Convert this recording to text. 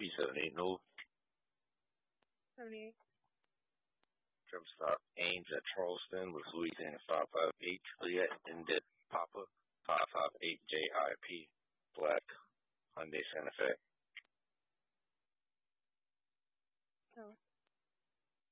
B78 North. 78. Travel stop Ames at Charleston with Louisiana 558 Juliet Indet Papa 558 JIP Black Hyundai Santa Fe. Oh.